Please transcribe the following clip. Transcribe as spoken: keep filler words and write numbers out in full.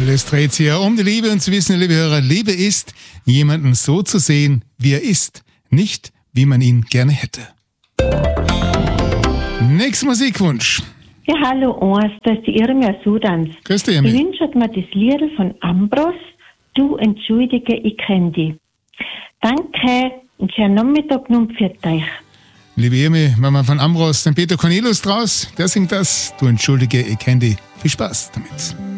Alles dreht sich ja um die Liebe und zu wissen, liebe Hörer, Liebe ist, jemanden so zu sehen, wie er ist, nicht wie man ihn gerne hätte. Nächster Musikwunsch. Ja, hallo, eins, das ist die Irmia Sudans. Grüß dich, Ich Irmi. wünsche mir das Lied von Ambros, Du entschuldige, ich kenn dich. Danke und schönen Nachmittag noch für euch. Liebe Irmi, Mama von Ambros, den Peter Cornelius draus, der singt das. Du entschuldige, ich kenn dich. Viel Spaß damit.